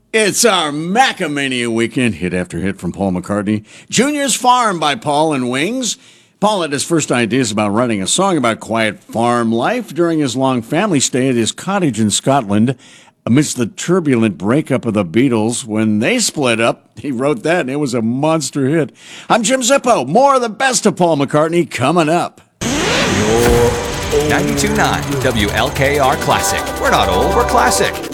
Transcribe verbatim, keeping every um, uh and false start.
It's our Macamania weekend, hit after hit from Paul McCartney. Junior's Farm by Paul and Wings. Paul had his first ideas about writing a song about quiet farm life during his long family stay at his cottage in Scotland. Amidst the turbulent breakup of the Beatles, when they split up, he wrote that, and it was a monster hit. I'm Jim Zippo. More of the best of Paul McCartney coming up. ninety-two point nine W L K R Classic. We're not old, we're classic.